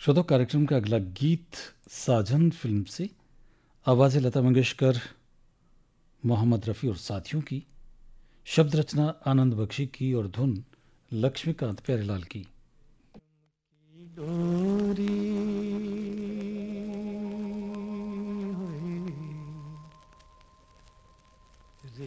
श्रोता कार्यक्रम का अगला गीत साजन फिल्म से, आवाज़ें लता मंगेशकर, मोहम्मद रफ़ी और साथियों की, शब्द रचना आनंद बख्शी की और धुन लक्ष्मीकांत प्यारेलाल की। डोरी